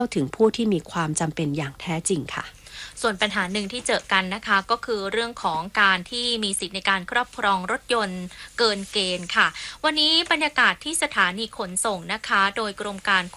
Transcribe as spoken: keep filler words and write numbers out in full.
ถึงผู้ที่มีความจำเป็นอย่างแท้จริงค่ะส่วนปัญหาหนึ่งที่เจอกันนะคะก็คือเรื่องของการที่มีสิทธิในการครอบครองรถยนต์เกินเกณฑ์ค่ะวันนี้บรรยากาศที่สถานีขนส่งนะคะโดยกรมการ